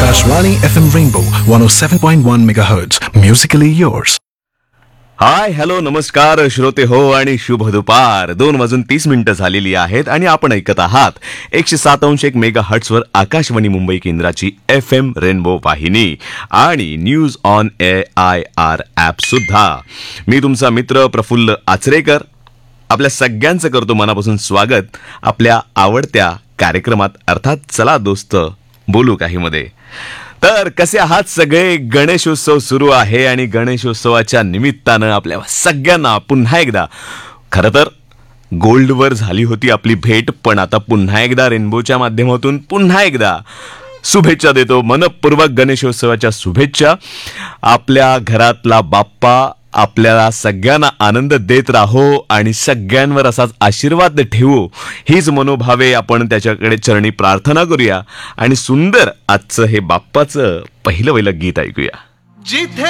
Akashvani FM Rainbow 107.1 MHz. Musically yours. Hi hello नमस्कार श्रोते हो आणि शुभ दुपार 2:30 झालेली आहेत आणि आपण ऐकत आहात 107.1 मेगाहर्ट्झवर आकाशवाणी मुंबई केंद्राची FM रेनबो वाहिनी आणि न्यूज ऑन AIR ॲप सुद्धा. मी तुमचा मित्र प्रफुल्ल आचरेकर आपल्या सगळ्यांचं करतो मनापासून स्वागत आपल्या आवडत्या कार्यक्रमात अर्थात चला दोस्त बोलू काही मध्ये. तर कसे आहात सगळे. गणेशोत्सव सुरू आहे आणि गणेशोत्सवाच्या निमित्तानं आपल्या सगळ्यांना पुन्हा एकदा खरं तर गोल्डवर झाली होती आपली भेट, पण आता पुन्हा एकदा रेनबोच्या माध्यमातून पुन्हा एकदा शुभेच्छा देतो. मनपूर्वक गणेशोत्सवाच्या शुभेच्छा. आपल्या घरातला बाप्पा आपल्याला सगळ्यांना आनंद देत राहो आणि सगळ्यांवर असाच आशीर्वाद ठेवू हीच मनोभावे आपण त्याच्याकडे चरणी प्रार्थना करूया आणि सुंदर आजचं हे बाप्पाचं पहिलं गीत ऐकूया.